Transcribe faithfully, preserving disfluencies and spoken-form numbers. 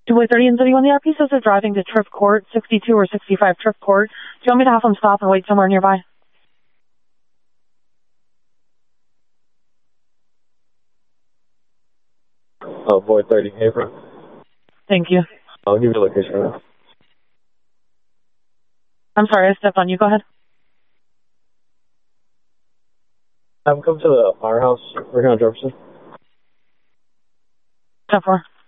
Two thirty and thirty-one, the R P says they're driving to Trip Court, sixty-two or sixty-five Trip Court. Do you want me to have them stop and wait somewhere nearby? Oh, Void thirty, April. Thank you. I'll give you the location right now. I'm sorry, I stepped on you. Go ahead. Have them come to the firehouse. We're going to Jefferson. Step four.